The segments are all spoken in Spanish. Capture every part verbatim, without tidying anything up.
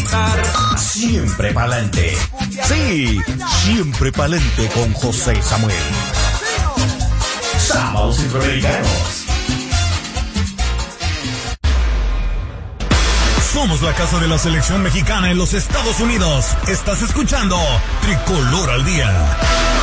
Siempre pa'lante. Sí, siempre pa'lante con José Samuel. Sábados Centroamericanos. Somos la casa de la selección mexicana en los Estados Unidos. Estás escuchando Tricolor al Día.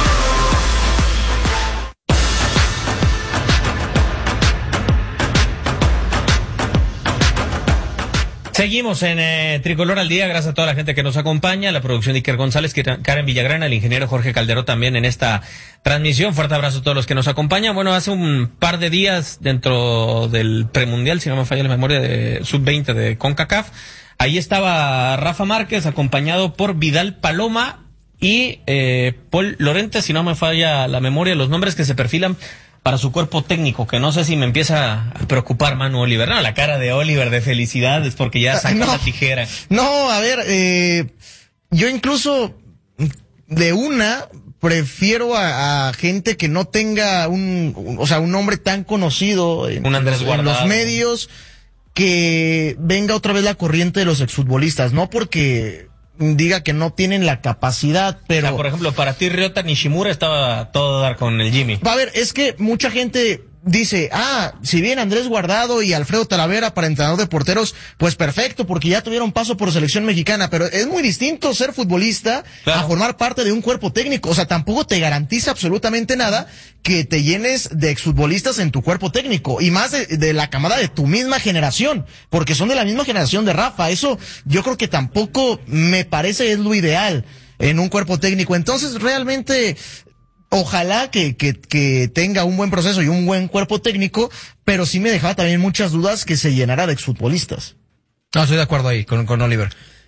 Seguimos en eh, Tricolor al Día, gracias a toda la gente que nos acompaña, la producción de Iker González, Karen Villagrana, el ingeniero Jorge Calderó también en esta transmisión. Fuerte abrazo a todos los que nos acompañan. Bueno, hace un par de días dentro del premundial, si no me falla la memoria, de sub veinte de CONCACAF, ahí estaba Rafa Márquez acompañado por Vidal Paloma y eh, Paul Lorente, si no me falla la memoria, los nombres que se perfilan para su cuerpo técnico, que no sé si me empieza a preocupar Manu Oliver. No, la cara de Oliver de felicidad es porque ya sacó no, la tijera. No, a ver, eh, yo incluso de una prefiero a, a gente que no tenga un, un, o sea, un nombre tan conocido en, un Andrés en los medios, que venga otra vez la corriente de los exfutbolistas, no porque diga que no tienen la capacidad, pero... O sea, por ejemplo, para ti Ryota Nishimura estaba todo dar con el Jimmy. A ver, es que mucha gente dice, ah, si bien Andrés Guardado y Alfredo Talavera para entrenador de porteros, pues perfecto, porque ya tuvieron paso por selección mexicana, pero es muy distinto ser futbolista claro. a formar parte de un cuerpo técnico. O sea, tampoco te garantiza absolutamente nada que te llenes de exfutbolistas en tu cuerpo técnico, y más de, de la camada de tu misma generación, porque son de la misma generación de Rafa. Eso yo creo que tampoco me parece es lo ideal en un cuerpo técnico. Entonces, realmente... Ojalá que, que, que tenga un buen proceso y un buen cuerpo técnico, pero sí me dejaba también muchas dudas que se llenara de exfutbolistas. No, estoy de acuerdo ahí con, con Oliver.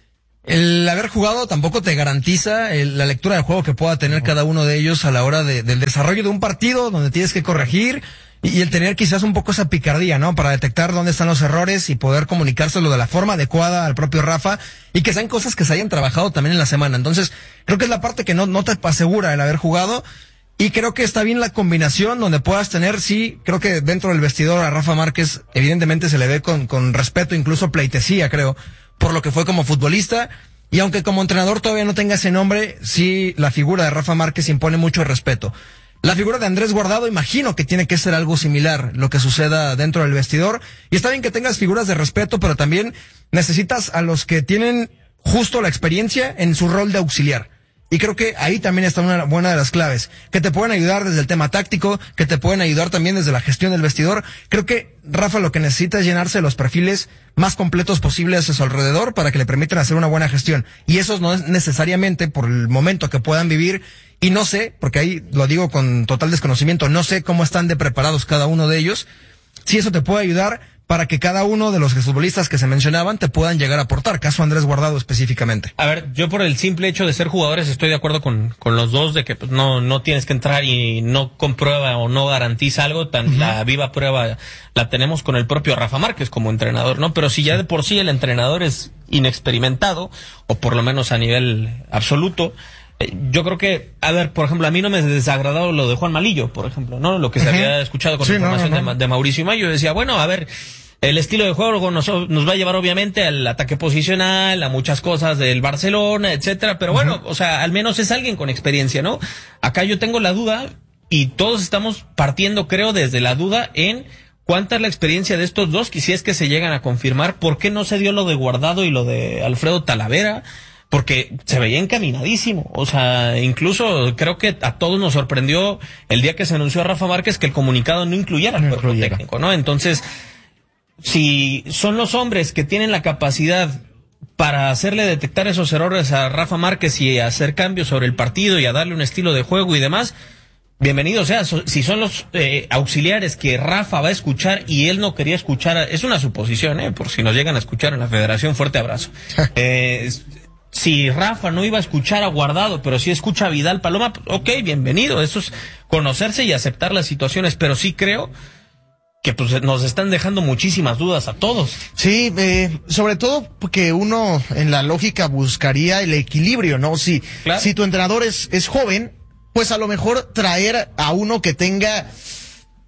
El haber jugado tampoco te garantiza el, la lectura del juego que pueda tener uh-huh. cada uno de ellos a la hora de, del desarrollo de un partido donde tienes que corregir y, y el tener quizás un poco esa picardía, ¿no? Para detectar dónde están los errores y poder comunicárselo de la forma adecuada al propio Rafa y que sean cosas que se hayan trabajado también en la semana. Entonces, creo que es la parte que no, no te asegura el haber jugado. Y creo que está bien la combinación donde puedas tener, sí, creo que dentro del vestidor a Rafa Márquez evidentemente se le ve con, con respeto, incluso pleitesía, creo, por lo que fue como futbolista. Y aunque como entrenador todavía no tenga ese nombre, sí, la figura de Rafa Márquez impone mucho respeto. La figura de Andrés Guardado, imagino que tiene que ser algo similar, lo que suceda dentro del vestidor. Y está bien que tengas figuras de respeto, pero también necesitas a los que tienen justo la experiencia en su rol de auxiliar. Y creo que ahí también está una buena de las claves, que te pueden ayudar desde el tema táctico, que te pueden ayudar también desde la gestión del vestidor. Creo que Rafa lo que necesita es llenarse de los perfiles más completos posibles a su alrededor para que le permitan hacer una buena gestión. Y eso no es necesariamente por el momento que puedan vivir. Y no sé, porque ahí lo digo con total desconocimiento, no sé cómo están de preparados cada uno de ellos. Si eso te puede ayudar para que cada uno de los futbolistas que se mencionaban te puedan llegar a aportar, caso Andrés Guardado específicamente. A ver, yo por el simple hecho de ser jugadores estoy de acuerdo con, con los dos de que pues, no, no tienes que entrar y no comprueba o no garantiza algo, tan uh-huh. la viva prueba la tenemos con el propio Rafa Márquez como entrenador, ¿no? Pero si ya de por sí el entrenador es inexperimentado, o por lo menos a nivel absoluto, yo creo que, a ver, por ejemplo, a mí no me desagradó lo de Juan Malillo, por ejemplo, ¿no? Lo que se uh-huh. había escuchado con sí, información no, no, no. De, de Mauricio Mayo. Yo decía, bueno, a ver, el estilo de juego nos, nos va a llevar obviamente al ataque posicional, a muchas cosas del Barcelona, etcétera, pero bueno, uh-huh. o sea, al menos es alguien con experiencia, ¿no? Acá yo tengo la duda, y todos estamos partiendo, creo, desde la duda en cuánta es la experiencia de estos dos, que si es que se llegan a confirmar, ¿por qué no se dio lo de Guardado y lo de Alfredo Talavera? Porque se veía encaminadísimo, o sea, incluso creo que a todos nos sorprendió el día que se anunció a Rafa Márquez que el comunicado no incluyera al cuerpo técnico, ¿no? Entonces, si son los hombres que tienen la capacidad para hacerle detectar esos errores a Rafa Márquez y hacer cambios sobre el partido y a darle un estilo de juego y demás, bienvenido sea. Si son los eh, auxiliares que Rafa va a escuchar y él no quería escuchar, es una suposición, eh, por si nos llegan a escuchar en la federación, fuerte abrazo. eh, Si Rafa no iba a escuchar a Guardado, pero sí escucha a Vidal Paloma, ok, bienvenido. Eso es conocerse y aceptar las situaciones, pero sí creo que pues nos están dejando muchísimas dudas a todos. Sí, eh, sobre todo porque uno en la lógica buscaría el equilibrio, ¿no? Si, claro. si tu entrenador es, es joven, pues a lo mejor traer a uno que tenga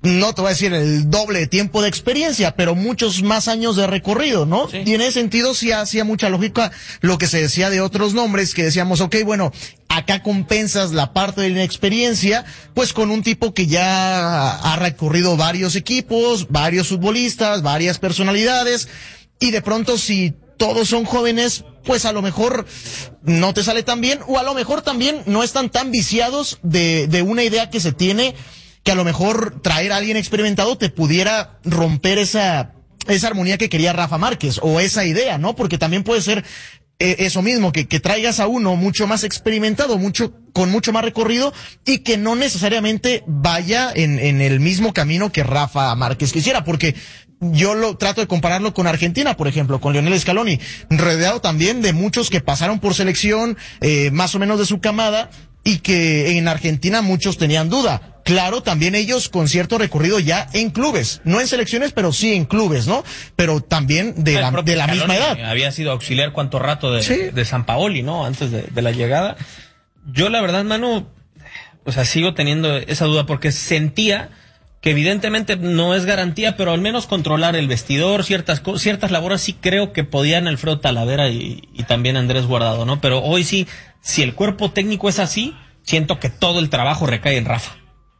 no te voy a decir el doble de tiempo de experiencia, pero muchos más años de recorrido, ¿no? Sí. Y en ese sentido sí hacía mucha lógica lo que se decía de otros nombres, que decíamos, ok, bueno, acá compensas la parte de la inexperiencia, pues con un tipo que ya ha recorrido varios equipos, varios futbolistas, varias personalidades, y de pronto si todos son jóvenes, pues a lo mejor no te sale tan bien, o a lo mejor también no están tan viciados de, de una idea que se tiene, que a lo mejor traer a alguien experimentado te pudiera romper esa, esa armonía que quería Rafa Márquez, o esa idea, ¿no? Porque también puede ser eh, eso mismo, que, que traigas a uno mucho más experimentado, mucho, con mucho más recorrido, y que no necesariamente vaya en, en el mismo camino que Rafa Márquez quisiera, porque yo lo trato de compararlo con Argentina, por ejemplo, con Lionel Scaloni, rodeado también de muchos que pasaron por selección, eh, más o menos de su camada, y que en Argentina muchos tenían duda. Claro, también ellos con cierto recorrido ya en clubes, no en selecciones, pero sí en clubes, ¿no? Pero también de la, de la misma edad. Había sido auxiliar cuánto rato de, sí. de Sampaoli, ¿no? Antes de, de la llegada. Yo la verdad, Manu, o sea, sigo teniendo esa duda porque sentía que evidentemente no es garantía, pero al menos controlar el vestidor, ciertas ciertas labores sí creo que podían Alfredo Talavera y, y también Andrés Guardado, ¿no? Pero hoy sí, si el cuerpo técnico es así, siento que todo el trabajo recae en Rafa.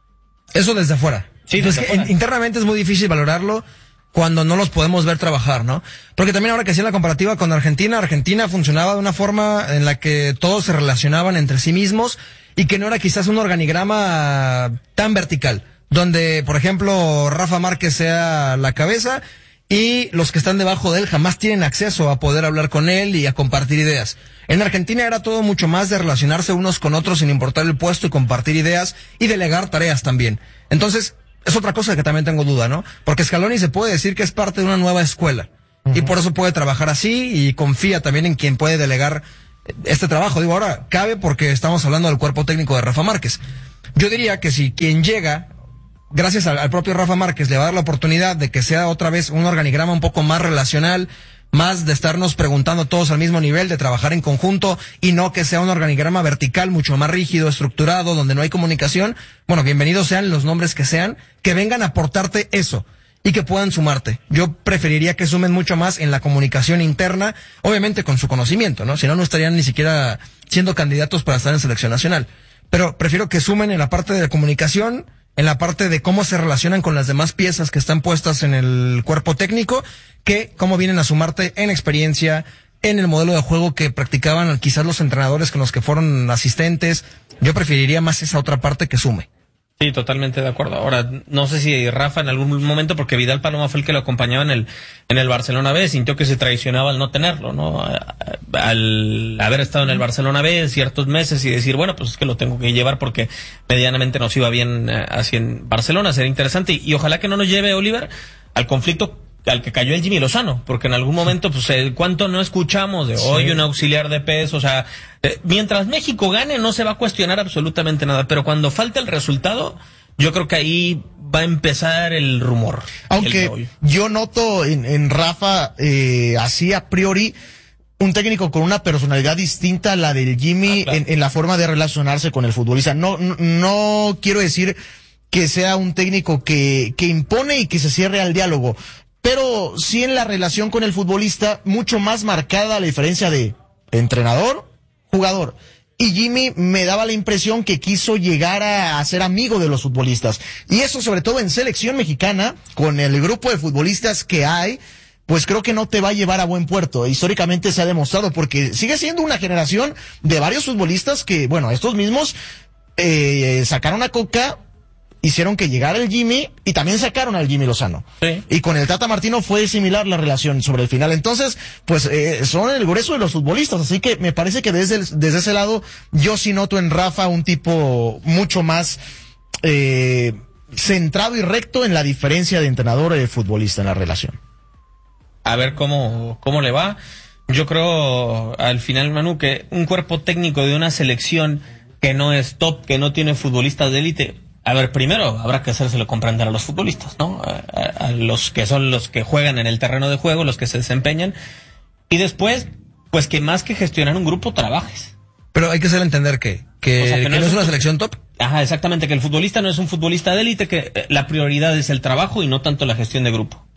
Eso desde afuera. Sí, desde afuera. En, internamente es muy difícil valorarlo cuando no los podemos ver trabajar, ¿no? Porque también ahora que hacía la comparativa con Argentina, Argentina funcionaba de una forma en la que todos se relacionaban entre sí mismos y que no era quizás un organigrama tan vertical, donde, por ejemplo, Rafa Márquez sea la cabeza y los que están debajo de él jamás tienen acceso a poder hablar con él y a compartir ideas. En Argentina era todo mucho más de relacionarse unos con otros sin importar el puesto y compartir ideas y delegar tareas también. Entonces, es otra cosa que también tengo duda, ¿no? Porque Scaloni se puede decir que es parte de una nueva escuela. Uh-huh. Y por eso puede trabajar así y confía también en quien puede delegar este trabajo. Digo, ahora cabe porque estamos hablando del cuerpo técnico de Rafa Márquez. Yo diría que si quien llega, gracias al, al propio Rafa Márquez, le va a dar la oportunidad de que sea otra vez un organigrama un poco más relacional, más de estarnos preguntando todos al mismo nivel, de trabajar en conjunto y no que sea un organigrama vertical mucho más rígido, estructurado, donde no hay comunicación. Bueno, bienvenidos sean los nombres que sean, que vengan a aportarte eso y que puedan sumarte. Yo preferiría que sumen mucho más en la comunicación interna, obviamente con su conocimiento, ¿no? Si no, no estarían ni siquiera siendo candidatos para estar en selección nacional. Pero prefiero que sumen en la parte de la comunicación, en la parte de cómo se relacionan con las demás piezas que están puestas en el cuerpo técnico, que cómo vienen a sumarte en experiencia, en el modelo de juego que practicaban quizás los entrenadores con los que fueron asistentes. Yo preferiría más esa otra parte que sume. Sí, totalmente de acuerdo. Ahora, no sé si Rafa en algún momento, porque Vidal Paloma fue el que lo acompañaba en el en el Barcelona B, sintió que se traicionaba al no tenerlo, ¿no? Al haber estado en el Barcelona B ciertos meses y decir, bueno, pues es que lo tengo que llevar porque medianamente nos iba bien eh, así en Barcelona. Sería interesante y, y ojalá que no nos lleve, Oliver, al conflicto al que cayó el Jimmy Lozano, porque en algún momento, pues, eh, ¿cuánto no escuchamos de hoy sí. un auxiliar de peso? O sea, eh, mientras México gane no se va a cuestionar absolutamente nada, pero cuando falte el resultado, yo creo que ahí va a empezar el rumor. Aunque el yo noto en, en Rafa, eh, así a priori, un técnico con una personalidad distinta a la del Jimmy ah, claro. en, en la forma de relacionarse con el futbolista. No, no, no quiero decir que sea un técnico que, que impone y que se cierre al diálogo, pero sí en la relación con el futbolista, mucho más marcada la diferencia de entrenador, jugador. Y Jimmy me daba la impresión que quiso llegar a, a ser amigo de los futbolistas. Y eso sobre todo en selección mexicana, con el grupo de futbolistas que hay, pues creo que no te va a llevar a buen puerto. Históricamente se ha demostrado, porque sigue siendo una generación de varios futbolistas que, bueno, estos mismos eh, sacaron a Coca, hicieron que llegara el Jimmy y también sacaron al Jimmy Lozano. Sí. Y con el Tata Martino fue similar la relación sobre el final. Entonces, pues eh, son el grueso de los futbolistas. Así que me parece que desde, el, desde ese lado yo sí noto en Rafa un tipo mucho más eh, centrado y recto en la diferencia de entrenador y futbolista en la relación. A ver cómo, cómo le va. Yo creo al final, Manu, que un cuerpo técnico de una selección que no es top, que no tiene futbolistas de élite. A ver, primero habrá que hacérselo comprender a los futbolistas, ¿no? A, a los que son los que juegan en el terreno de juego, los que se desempeñan. Y después, pues que más que gestionar un grupo, trabajes. Pero hay que hacer entender que, que, o sea, que, que no es una selección top. Ajá, exactamente, que el futbolista no es un futbolista de élite, que la prioridad es el trabajo y no tanto la gestión de grupo.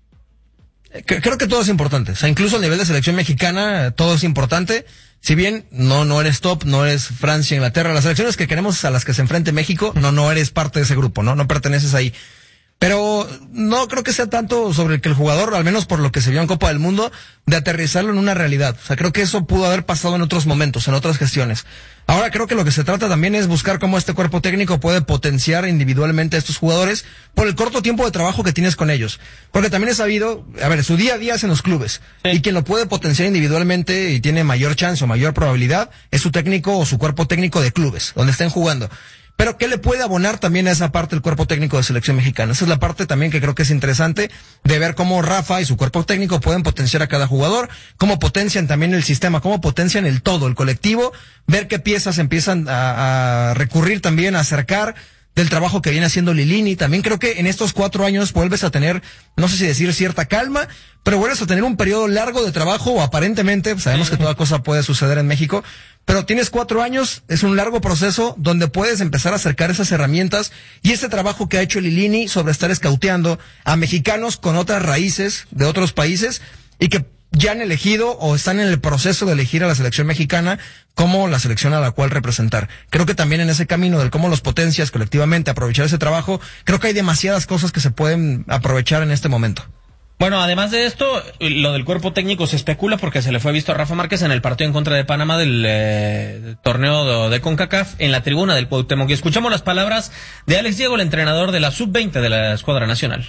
Creo que todo es importante, o sea, incluso a nivel de selección mexicana, todo es importante. Si bien no no eres top, no eres Francia, Inglaterra, las selecciones que queremos a las que se enfrente México, no no eres parte de ese grupo, no no perteneces ahí. Pero no creo que sea tanto sobre que el jugador, al menos por lo que se vio en Copa del Mundo, de aterrizarlo en una realidad. O sea, creo que eso pudo haber pasado en otros momentos, en otras gestiones. Ahora creo que lo que se trata también es buscar cómo este cuerpo técnico puede potenciar individualmente a estos jugadores por el corto tiempo de trabajo que tienes con ellos. Porque también he sabido, a ver, su día a día es en los clubes. Sí. Y quien lo puede potenciar individualmente y tiene mayor chance o mayor probabilidad es su técnico o su cuerpo técnico de clubes, donde estén jugando. Pero ¿qué le puede abonar también a esa parte el cuerpo técnico de selección mexicana? Esa es la parte también que creo que es interesante de ver cómo Rafa y su cuerpo técnico pueden potenciar a cada jugador, cómo potencian también el sistema, cómo potencian el todo, el colectivo, ver qué piezas empiezan a, a recurrir también, a acercar del trabajo que viene haciendo Lilini. También creo que en estos cuatro años vuelves a tener, no sé si decir cierta calma, pero vuelves a tener un periodo largo de trabajo, o aparentemente, sabemos que toda cosa puede suceder en México, pero tienes cuatro años, es un largo proceso donde puedes empezar a acercar esas herramientas y ese trabajo que ha hecho Lilini sobre estar escauteando a mexicanos con otras raíces de otros países y que ya han elegido o están en el proceso de elegir a la selección mexicana como la selección a la cual representar. Creo que también en ese camino del cómo los potencias colectivamente, aprovechar ese trabajo, creo que hay demasiadas cosas que se pueden aprovechar en este momento. Bueno, además de esto, lo del cuerpo técnico se especula porque se le fue visto a Rafa Márquez en el partido en contra de Panamá del eh, torneo de, de CONCACAF en la tribuna del Cuauhtémoc. Y escuchamos las palabras de Alex Diego, el entrenador de la sub veinte de la escuadra nacional.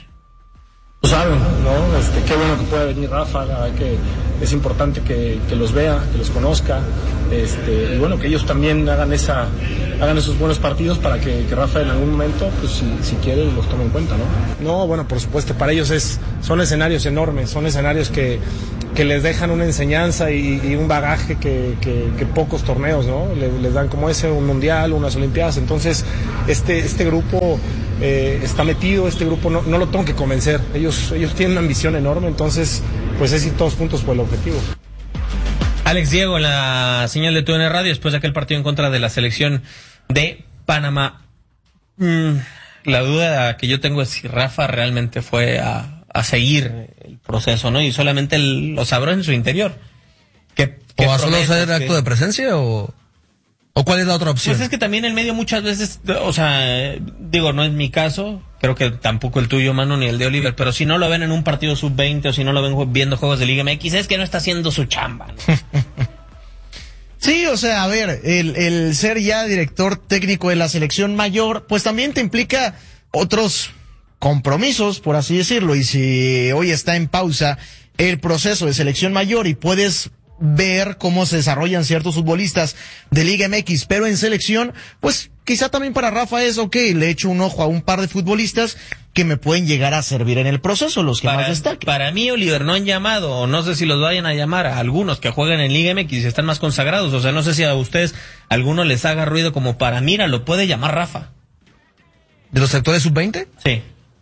Lo saben, ¿no? Este, qué bueno que puede venir Rafa, que es importante que, que los vea, que los conozca, este, y bueno, que ellos también hagan esa, hagan esos buenos partidos para que, que Rafa en algún momento, pues si, si quiere, los tome en cuenta, ¿no? No, bueno, por supuesto, para ellos es, son escenarios enormes, son escenarios que, que les dejan una enseñanza y, y un bagaje que, que, que pocos torneos, ¿no? Les, les dan como ese, un mundial, unas olimpiadas, entonces este, este grupo eh, está metido, este grupo no, no lo tengo que convencer, ellos, ellos tienen una ambición enorme, entonces pues es ir todos juntos por el objetivo. Alex Diego en la señal de T U D N Radio después de aquel partido en contra de la selección de Panamá. Mm, la duda que yo tengo es si Rafa realmente fue a, a seguir el proceso, ¿no? Y solamente él lo sabrá en su interior. ¿Qué, qué ¿O a solo hacer acto de presencia o...? ¿O cuál es la otra opción? Pues es que también el medio muchas veces, o sea, digo, no es mi caso, creo que tampoco el tuyo, Manu, ni el de Oliver, pero si no lo ven en un partido sub veinte o si no lo ven viendo juegos de Liga M X, es que no está haciendo su chamba, ¿no? Sí, o sea, a ver, el, el ser ya director técnico de la selección mayor, pues también te implica otros compromisos, por así decirlo, y si hoy está en pausa el proceso de selección mayor y puedes ver cómo se desarrollan ciertos futbolistas de Liga M X, pero en selección, pues quizá también para Rafa es, ok, le echo un ojo a un par de futbolistas que me pueden llegar a servir en el proceso, los que para, más destaquen. Para mí, Oliver, no han llamado, o no sé si los vayan a llamar a algunos que juegan en Liga M X y están más consagrados, o sea, no sé si a ustedes alguno les haga ruido como para, mira, lo puede llamar Rafa. ¿De los sectores sub veinte? Sí.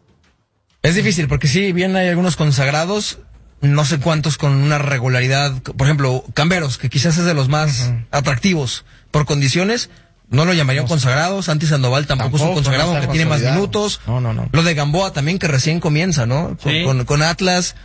Es difícil, porque sí, bien hay algunos consagrados, no sé cuántos con una regularidad, por ejemplo, Camberos, que quizás es de los más uh-huh. atractivos por condiciones, no lo llamarían no, consagrado. Santi Sandoval tampoco, tampoco es un consagrado, no aunque tiene más minutos. No, no, no. Lo de Gamboa también, que recién comienza, ¿no? Con, sí. con, con Atlas.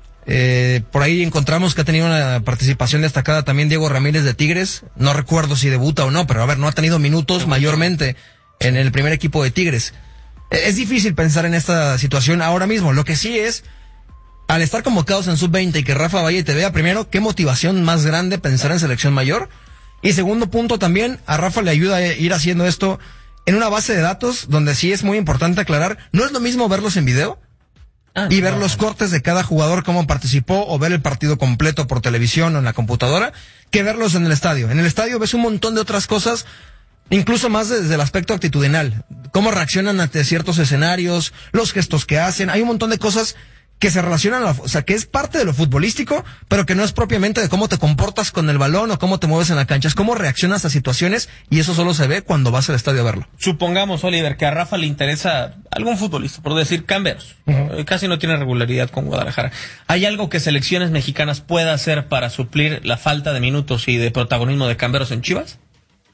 Eh, por ahí encontramos que ha tenido una participación destacada también Diego Ramírez de Tigres. No recuerdo si debuta o no, pero a ver, no ha tenido minutos mayormente en el primer equipo de Tigres. Es difícil pensar en esta situación ahora mismo. Lo que sí es, al estar convocados en sub veinte y que Rafa vaya y te vea, primero, qué motivación más grande pensar en selección mayor. Y segundo punto también, a Rafa le ayuda a ir haciendo esto en una base de datos donde sí es muy importante aclarar, no es lo mismo verlos en video ah, y no, ver los no. cortes de cada jugador, cómo participó, o ver el partido completo por televisión o en la computadora, que verlos en el estadio. En el estadio ves un montón de otras cosas, incluso más desde el aspecto actitudinal, cómo reaccionan ante ciertos escenarios, los gestos que hacen, hay un montón de cosas que se relacionan, a la, o sea, que es parte de lo futbolístico, pero que no es propiamente de cómo te comportas con el balón o cómo te mueves en la cancha, es cómo reaccionas a situaciones, y eso solo se ve cuando vas al estadio a verlo. Supongamos, Oliver, que a Rafa le interesa algún futbolista, por decir Camberos, uh-huh. casi no tiene regularidad con Guadalajara. ¿Hay algo que selecciones mexicanas pueda hacer para suplir la falta de minutos y de protagonismo de Camberos en Chivas?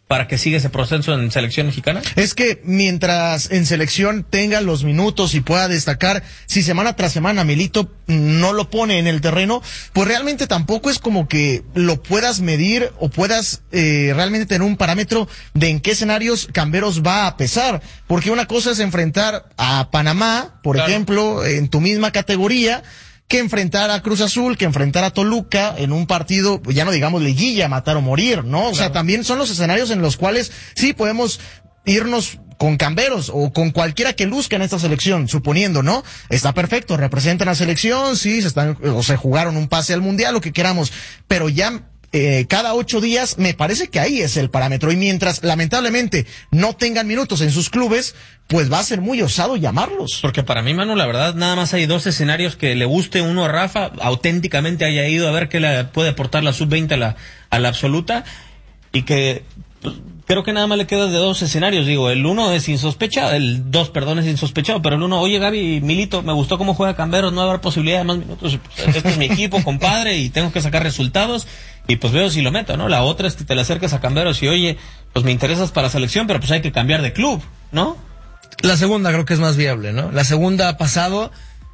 para que siga ese proceso en selección mexicana? Es que mientras en selección tenga los minutos y pueda destacar, si semana tras semana Milito no lo pone en el terreno, pues realmente tampoco es como que lo puedas medir o puedas eh, realmente tener un parámetro de en qué escenarios Camberos va a pesar, porque una cosa es enfrentar a Panamá, por claro. ejemplo, en tu misma categoría, que enfrentar a Cruz Azul, que enfrentar a Toluca en un partido, ya no digamos liguilla, matar o morir, ¿no? O claro. sea, también son los escenarios en los cuales sí podemos irnos con Camberos o con cualquiera que luzca en esta selección, suponiendo, ¿no? Está perfecto, representan a selección, sí, se están, o se jugaron un pase al mundial, lo que queramos, pero ya Eh, cada ocho días, me parece que ahí es el parámetro. Y mientras, lamentablemente, no tengan minutos en sus clubes, pues va a ser muy osado llamarlos. Porque para mí, Manu, la verdad, nada más hay dos escenarios que le guste uno a Rafa, auténticamente haya ido a ver qué le puede aportar la sub veinte a la, a la absoluta, y que pues, creo que nada más le queda de dos escenarios. Digo, el uno es insospechado, el dos, perdón, es insospechado, pero el uno, oye, Gaby, Milito, me gustó cómo juega Camberos, no va a haber posibilidad de más minutos. Este es mi equipo, compadre, y tengo que sacar resultados. Y pues veo si lo meto, ¿no? La otra es que te le acerques a Camberos y, oye, pues me interesas para selección, pero pues hay que cambiar de club, ¿no? La segunda creo que es más viable, ¿no? La segunda ha pasado,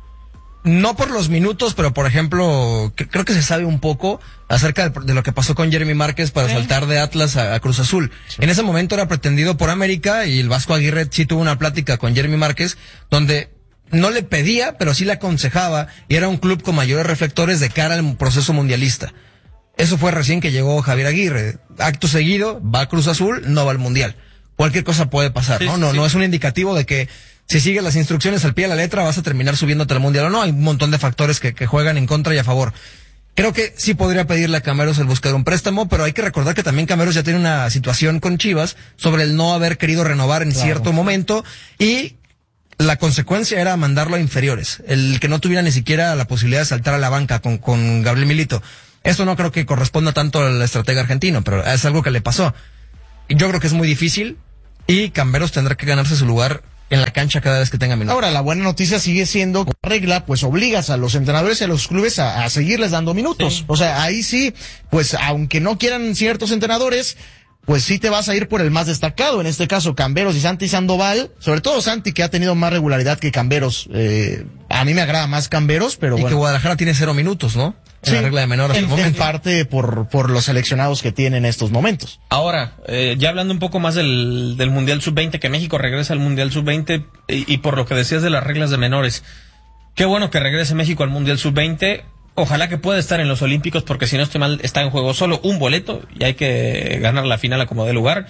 no por los minutos, pero por ejemplo, que, creo que se sabe un poco acerca de, de lo que pasó con Jeremy Márquez para ¿Eh? saltar de Atlas a, a Cruz Azul. Sí. En ese momento era pretendido por América y el Vasco Aguirre sí tuvo una plática con Jeremy Márquez donde no le pedía, pero sí le aconsejaba, y era un club con mayores reflectores de cara al proceso mundialista. Eso fue recién que llegó Javier Aguirre. Acto seguido, va a Cruz Azul, no va al Mundial. Cualquier cosa puede pasar, sí, ¿no? No, sí. no es un indicativo de que si sigues las instrucciones al pie de la letra vas a terminar subiéndote al Mundial o no. Hay un montón de factores que, que juegan en contra y a favor. Creo que sí podría pedirle a Camberos el buscar un préstamo, pero hay que recordar que también Camberos ya tiene una situación con Chivas sobre el no haber querido renovar en claro, cierto sí. momento, y la consecuencia era mandarlo a inferiores. El que no tuviera ni siquiera la posibilidad de saltar a la banca con, con Gabriel Milito. Eso no creo que corresponda tanto al estratega argentino, pero es algo que le pasó. Yo creo que es muy difícil y Camberos tendrá que ganarse su lugar en la cancha cada vez que tenga minutos. Ahora, la buena noticia sigue siendo, con regla, pues obligas a los entrenadores y a los clubes a, a seguirles dando minutos. Sí. O sea, ahí sí, pues aunque no quieran ciertos entrenadores, pues sí te vas a ir por el más destacado, en este caso Camberos y Santi Sandoval, sobre todo Santi, que ha tenido más regularidad que Camberos. Eh, a mí me agrada más Camberos, pero y bueno. que Guadalajara tiene cero minutos, ¿no? En sí, la regla de menores. En, en parte por, por los seleccionados que tiene en estos momentos. Ahora, eh, ya hablando un poco más del, del Mundial sub veinte, que México regresa al Mundial sub veinte, y, y por lo que decías de las reglas de menores, qué bueno que regrese México al Mundial sub veinte. Ojalá que pueda estar en los Olímpicos, porque si no estoy mal, está en juego solo un boleto y hay que ganar la final a como dé lugar.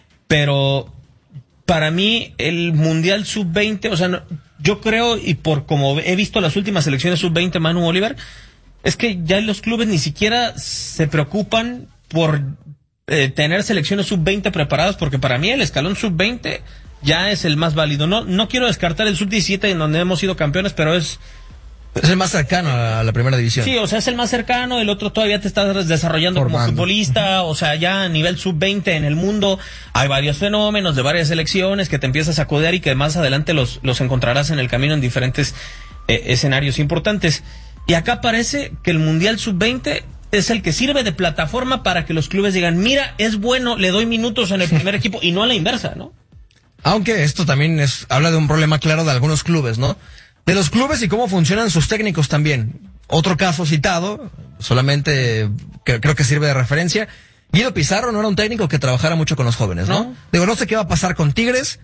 Pero para mí el Mundial sub veinte, o sea, no, yo creo, y por como he visto las últimas selecciones sub veinte, Manu Oliver, es que ya los clubes ni siquiera se preocupan por eh, tener selecciones sub veinte preparadas, porque para mí el escalón sub veinte ya es el más válido. No, no quiero descartar el sub diecisiete en donde hemos sido campeones, pero es... Es el más cercano a la primera división. Sí, o sea, es el más cercano, el otro todavía te estás desarrollando Formando. como futbolista, o sea, ya a nivel sub veinte en el mundo hay varios fenómenos de varias selecciones que te empiezas a codear y que más adelante los, los encontrarás en el camino en diferentes eh, escenarios importantes. Y acá parece que el Mundial sub veinte es el que sirve de plataforma para que los clubes digan, mira, es bueno, le doy minutos en el primer equipo, y no a la inversa, ¿no? Aunque esto también es habla de un problema claro de algunos clubes, ¿no? De los clubes y cómo funcionan sus técnicos también. Otro caso citado, solamente que creo que sirve de referencia, Guido Pizarro no era un técnico que trabajara mucho con los jóvenes, ¿no? ¿no? Digo, no sé qué va a pasar con Tigres,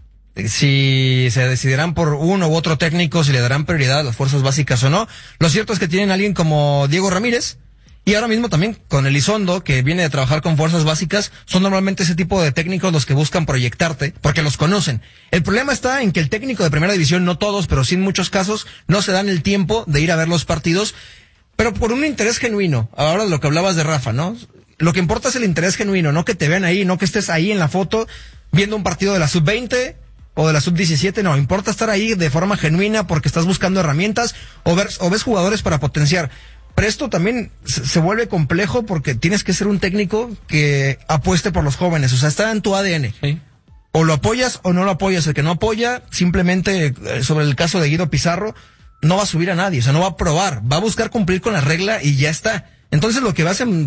si se decidirán por uno u otro técnico, si le darán prioridad a las fuerzas básicas o no. Lo cierto es que tienen a alguien como Diego Ramírez, y ahora mismo también con Elizondo, que viene de trabajar con fuerzas básicas, son normalmente ese tipo de técnicos los que buscan proyectarte, porque los conocen. El problema está en que el técnico de primera división, no todos, pero sí en muchos casos, no se dan el tiempo de ir a ver los partidos, pero por un interés genuino. Ahora lo que hablabas de Rafa, ¿no? Lo que importa es el interés genuino, no que te vean ahí, no que estés ahí en la foto viendo un partido de la sub veinte o de la sub diecisiete, no, importa estar ahí de forma genuina porque estás buscando herramientas o, ver, o ves jugadores para potenciar. Pero esto también se vuelve complejo porque tienes que ser un técnico que apueste por los jóvenes, o sea, está en tu A D N. Sí. O lo apoyas o no lo apoyas. El que no apoya, simplemente, sobre el caso de Guido Pizarro, no va a subir a nadie, o sea, no va a probar, va a buscar cumplir con la regla y ya está. Entonces lo que hacen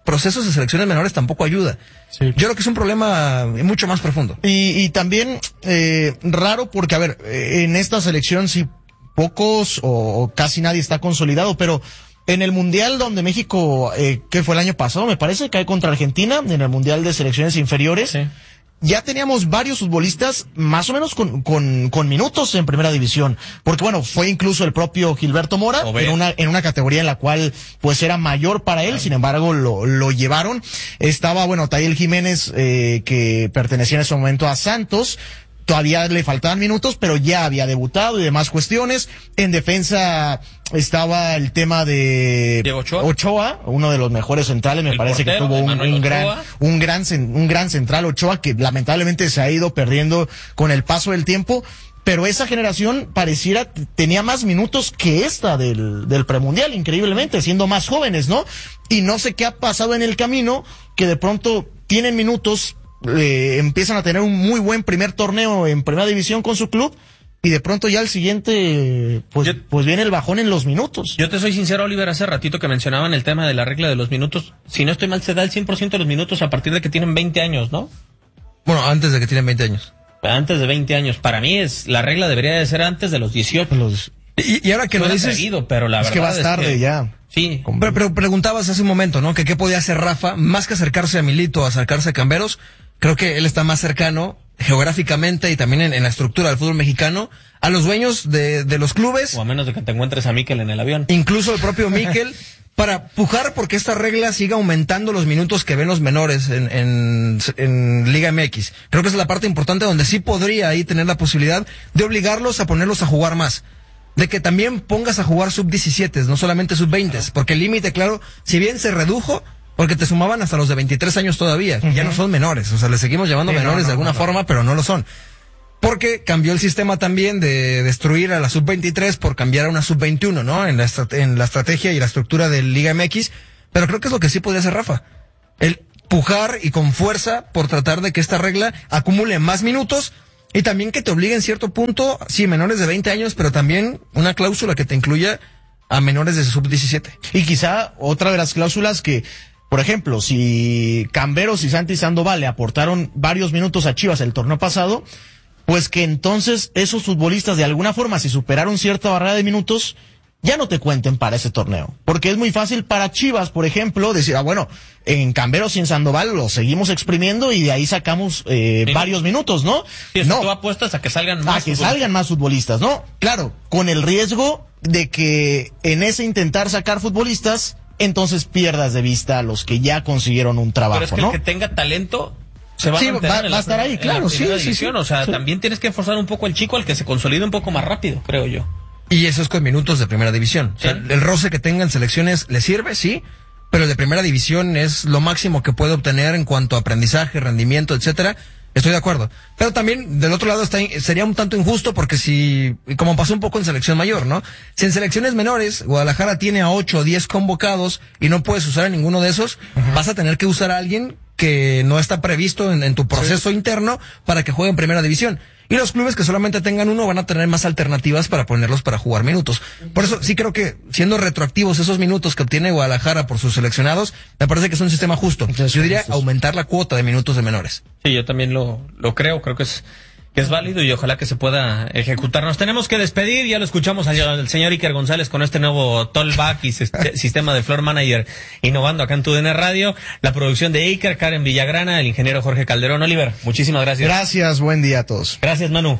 procesos de selecciones menores tampoco ayuda. Sí. Yo creo que es un problema mucho más profundo. Y, y también eh, raro porque, a ver, en esta selección sí pocos o, o casi nadie está consolidado, pero en el Mundial donde México, eh, que fue el año pasado, me parece, cae contra Argentina, en el Mundial de Selecciones Inferiores, sí. Ya teníamos varios futbolistas más o menos con, con, con minutos en primera división. Porque bueno, fue incluso el propio Gilberto Mora en una, en una categoría en la cual pues era mayor para él, sin embargo lo, lo llevaron. Estaba, bueno, Tayel Jiménez, eh, que pertenecía en ese momento a Santos. Todavía le faltaban minutos, pero ya había debutado y demás cuestiones. En defensa estaba el tema de Diego Ochoa, Ochoa uno de los mejores centrales, me el parece portero, que tuvo un, un gran, un gran, un gran central Ochoa que lamentablemente se ha ido perdiendo con el paso del tiempo. Pero esa generación pareciera tenía más minutos que esta del, del premundial, increíblemente, siendo más jóvenes, ¿no? Y no sé qué ha pasado en el camino, que de pronto tienen minutos, Eh, empiezan a tener un muy buen primer torneo en primera división con su club y de pronto ya el siguiente pues, yo, pues viene el bajón en los minutos. Yo te soy sincero, Oliver, hace ratito que mencionaban el tema de la regla de los minutos, si no estoy mal se da el cien por ciento de los minutos a partir de que tienen veinte años, ¿no? Bueno, antes de que tienen veinte años. Antes de veinte años, para mí es la regla debería de ser antes de los dieciocho. Los... Y, y ahora que lo dices, atrevido, pero la es verdad que vas tarde es que, ya. Sí. Pero, pero preguntabas hace un momento, ¿no? Que qué podía hacer Rafa, más que acercarse a Milito, acercarse a Camberos. Creo que él está más cercano geográficamente y también en, en la estructura del fútbol mexicano a los dueños de, de los clubes. O a menos de que te encuentres a Mikel en el avión. Incluso el propio Mikel, para pujar porque esta regla siga aumentando los minutos que ven los menores en, en, en Liga M X. Creo que esa es la parte importante donde sí podría ahí tener la posibilidad de obligarlos a ponerlos a jugar más. De que también pongas a jugar sub diecisiete, no solamente sub veinte, porque el límite, claro, si bien se redujo, porque te sumaban hasta los de veintitrés años todavía, uh-huh. Ya no son menores, o sea, les seguimos llamando sí, menores no, no, de alguna no, no. forma, pero no lo son. Porque cambió el sistema también de destruir a la sub veintitrés por cambiar a una sub veintiuno, ¿no? En la, en la estrategia y la estructura del Liga M X, pero creo que es lo que sí podría hacer Rafa. El pujar y con fuerza por tratar de que esta regla acumule más minutos y también que te obligue en cierto punto, sí, menores de veinte años, pero también una cláusula que te incluya a menores de sub diecisiete. Y quizá otra de las cláusulas que, por ejemplo, si Camberos y Santi Sandoval le aportaron varios minutos a Chivas el torneo pasado, pues que entonces esos futbolistas de alguna forma, si superaron cierta barrera de minutos, ya no te cuenten para ese torneo. Porque es muy fácil para Chivas, por ejemplo, decir, ah, bueno, en Camberos y en Sandoval lo seguimos exprimiendo y de ahí sacamos eh, sí. varios minutos, ¿no? Sí, no. Tú apuestas a que salgan más. A que salgan más futbolistas, ¿no? Claro, con el riesgo de que en ese intentar sacar futbolistas, entonces pierdas de vista a los que ya consiguieron un trabajo, Pero es que ¿no? el que tenga talento se va sí, a mantener va, va a estar ahí, claro, sí, sí, sí. O sea, sí. también tienes que forzar un poco al chico al que se consolide un poco más rápido, creo yo. Y eso es con minutos de primera división. ¿Sí? O sea, el roce que tenga en selecciones le sirve, sí, pero el de primera división es lo máximo que puede obtener en cuanto a aprendizaje, rendimiento, etcétera. Estoy de acuerdo. Pero también, del otro lado, está, sería un tanto injusto porque si, como pasó un poco en selección mayor, ¿no? Si en selecciones menores, Guadalajara tiene a ocho o diez convocados y no puedes usar a ninguno de esos, uh-huh. vas a tener que usar a alguien que no está previsto en, en tu proceso sí. interno para que juegue en primera división. Y los clubes que solamente tengan uno van a tener más alternativas para ponerlos para jugar minutos. Por eso sí creo que siendo retroactivos esos minutos que obtiene Guadalajara por sus seleccionados, me parece que es un sistema justo. Entonces, yo diría aumentar la cuota de minutos de menores. Sí, yo también lo, lo creo, creo que es, que es válido y ojalá que se pueda ejecutar. Nos tenemos que despedir, ya lo escuchamos al, al señor Iker González con este nuevo Tollback y sistema de Floor Manager innovando acá en Tu D N Radio. La producción de Iker, Karen Villagrana, el ingeniero Jorge Calderón. Oliver, muchísimas gracias. Gracias, buen día a todos. Gracias, Manu.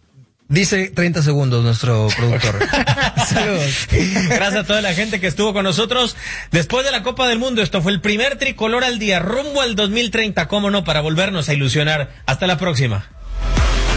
Dice treinta segundos nuestro productor. Saludos. Gracias a toda la gente que estuvo con nosotros después de la Copa del Mundo. Esto fue el primer Tricolor al Día rumbo al dos mil treinta, cómo no, para volvernos a ilusionar. Hasta la próxima.